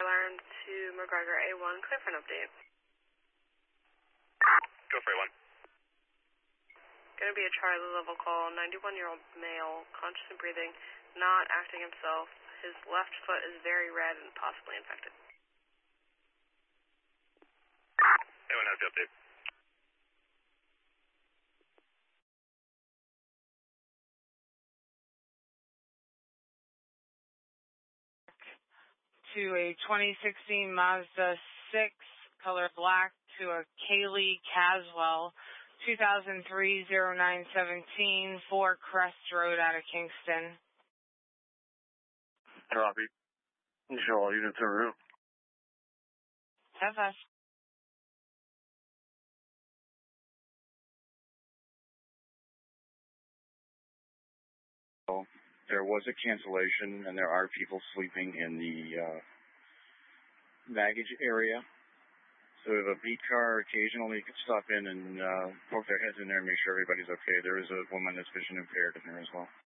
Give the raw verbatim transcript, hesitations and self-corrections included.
Alarm to McGregor A one, clear for an update. Go for A one. Going to be a Charlie level call, ninety-one-year-old male, conscious and breathing, not acting himself. His left foot is very red and possibly infected. A one has the update. To a twenty sixteen Mazda six, color black, to a Kaylee Caswell, two thousand three oh nine seventeen, four Crest Road out of Kingston. Copy. Show all units en route. Have us. There was a cancellation, and there are people sleeping in the uh, baggage area. So we have a beat car. Occasionally, you could stop in and uh, poke their heads in there and make sure everybody's okay. There is a woman that's vision impaired in there as well.